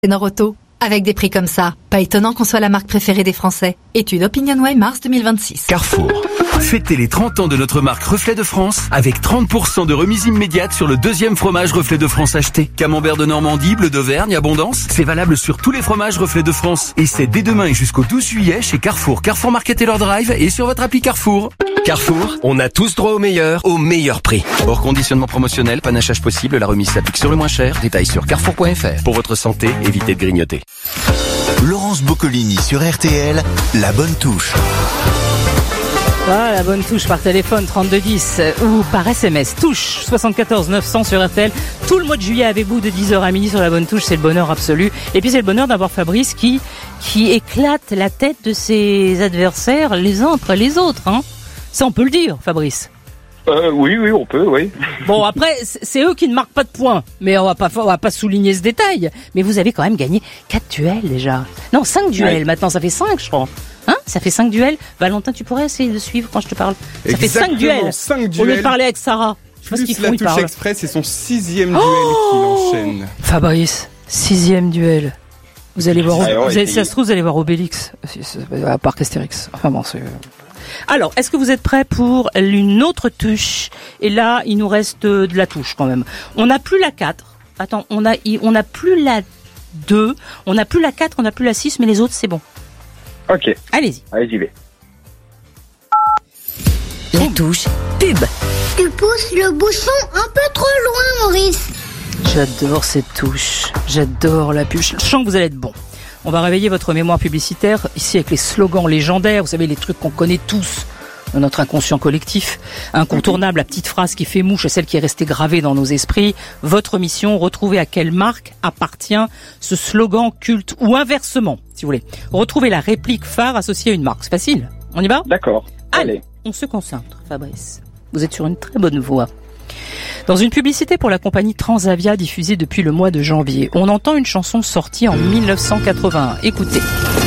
Nord Auto. Avec des prix comme ça, pas étonnant qu'on soit la marque préférée des Français. Étude OpinionWay mars 2026. Carrefour. Fêtez les 30 ans de notre marque Reflet de France avec 30% de remise immédiate sur le deuxième fromage Reflet de France acheté. Camembert de Normandie, bleu d'Auvergne, Abondance. C'est valable sur tous les fromages Reflet de France. Et c'est dès demain et jusqu'au 12 juillet chez Carrefour, Carrefour Market et leur drive et sur votre appli Carrefour. Carrefour, on a tous droit au meilleur prix. Hors conditionnement promotionnel, panachage possible, la remise s'applique sur le moins cher. Détails sur carrefour.fr. Pour votre santé, évitez de grignoter. Laurence Boccolini sur RTL, la bonne touche. Ah, la bonne touche par téléphone 3210 ou par SMS. Touche 74 900 sur RTL. Tout le mois de juillet avec vous de 10h à midi sur la bonne touche, c'est le bonheur absolu. Et puis c'est le bonheur d'avoir Fabrice qui éclate la tête de ses adversaires les uns après les autres. Hein. Ça on peut le dire, Fabrice. Oui, on peut, oui. Bon, après, c'est eux qui ne marquent pas de points. Mais on va pas souligner ce détail. Mais vous avez quand même gagné 4 duels déjà. Non, 5 duels. Ouais. Maintenant, ça fait 5, je crois. Hein? Ça fait 5 duels. Valentin, tu pourrais essayer de suivre quand je te parle. Ça fait 5 duels. 5 duels. Au lieu de parler avec Sarah. Je sais pas ce qu'ils font, la touche express, c'est son 6e duel qu'il enchaîne. Fabrice, 6e duel. Vous allez voir, ça se trouve, vous allez voir Obélix. À Parc Astérix. Enfin bon, c'est... Alors, est-ce que vous êtes prêts pour une autre touche? Et là, il nous reste de la touche quand même. On n'a plus la 4. Attends, on n'a plus la 2. On n'a plus la 4, on n'a plus la 6, mais les autres, c'est bon. Ok. Allez-y. Allez, j'y vais. La touche pub. Tu pousses le bouchon un peu trop loin, Maurice. J'adore cette touche. J'adore la pub. Je sens que vous allez être bon. On va réveiller votre mémoire publicitaire ici avec les slogans légendaires, vous savez, les trucs qu'on connaît tous dans notre inconscient collectif. Incontournable, la petite phrase qui fait mouche, celle qui est restée gravée dans nos esprits. Votre mission, retrouver à quelle marque appartient ce slogan culte ou inversement, si vous voulez. Retrouver la réplique phare associée à une marque. C'est facile. On y va ? D'accord. Allez, on se concentre, Fabrice. Vous êtes sur une très bonne voie. Dans une publicité pour la compagnie Transavia diffusée depuis le mois de janvier, on entend une chanson sortie en 1981. Écoutez.